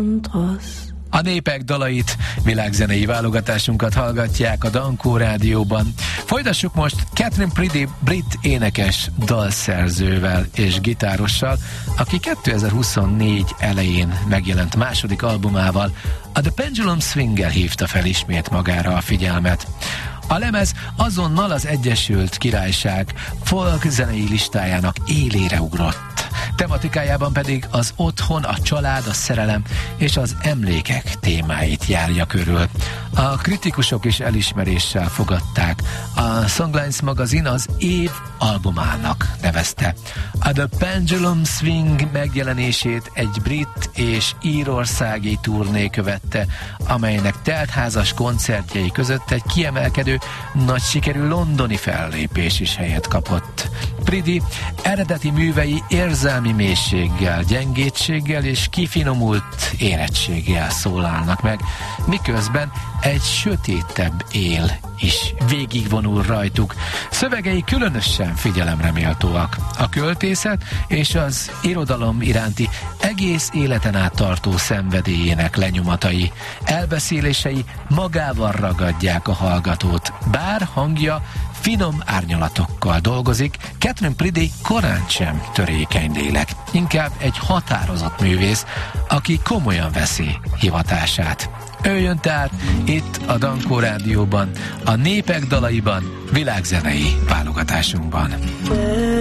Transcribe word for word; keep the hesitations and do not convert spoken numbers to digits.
tendresse. A népek dalait, világzenei válogatásunkat hallgatják a Dankó Rádióban. Folytassuk most Catherine Priddy brit énekes dalszerzővel és gitárossal, aki kétezer-huszonnégy elején megjelent második albumával, a The Pendulum Swing-el hívta fel ismét magára a figyelmet. A lemez azonnal az Egyesült Királyság folk zenei listájának élére ugrott. Tematikájában pedig az otthon, a család, a szerelem és az emlékek témáit járja körül. A kritikusok is elismeréssel fogadták. A Songlines magazin az év albumának nevezte. A The Pendulum Swing megjelenését egy brit és írországi turné követte, amelynek teltházas koncertjei között egy kiemelkedő, nagy sikerű londoni fellépés is helyet kapott. Priddy eredeti művei érzelmi mélységgel, gyengétséggel és kifinomult érettséggel szólalnak meg, miközben egy sötétebb él is végigvonul rajtuk. Szövegei különösen figyelemre méltóak. A költészet és az irodalom iránti egész életen át tartó szenvedélyének lenyomatai, elbeszélései magával ragadják a hallgatót, bár hangja finom árnyalatokkal dolgozik, Catherine Priddy korán sem törékeny lélek, inkább egy határozott művész, aki komolyan veszi hivatását. Ő jön tehát itt a Dankó Rádióban, a népek dalaiban, világzenei válogatásunkban.